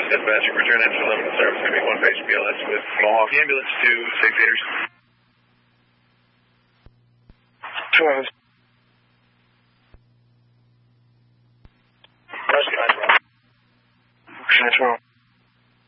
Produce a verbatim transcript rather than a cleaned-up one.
Dispatch, return engine eleven service, going to be one base B L S with Mohawk ambulance to Saint Peters. Two hours. That's right.